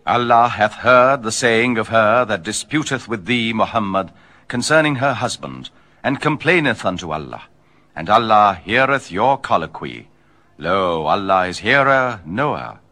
Allah hath heard the saying of her that disputeth with thee, Muhammad, concerning her husband, and complaineth unto Allah. And Allah heareth your colloquy. Lo, Allah is hearer, knower.